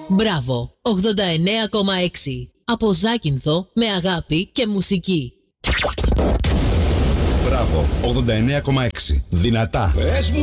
Μπράβο, 89,6. Από Ζάκυνθο με αγάπη και μουσική. Μπράβο, 89,6. Δυνατά. Πες μου